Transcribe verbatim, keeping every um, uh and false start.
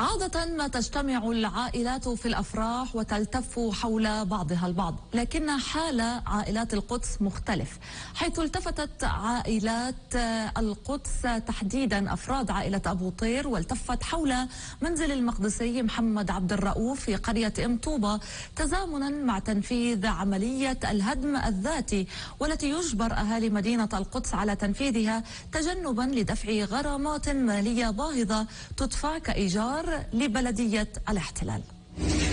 عادة ما تجتمع العائلات في الأفراح وتلتف حول بعضها البعض، لكن حال عائلات القدس مختلف، حيث التفتت عائلات القدس تحديدا أفراد عائلة أبو طير والتفت حول منزل المقدسي محمد عبد الرؤوف في قرية أم طوبة تزامنا مع تنفيذ عملية الهدم الذاتي، والتي يجبر أهالي مدينة القدس على تنفيذها تجنبا لدفع غرامات مالية باهظة تدفع كإيجار لبلدية الاحتلال.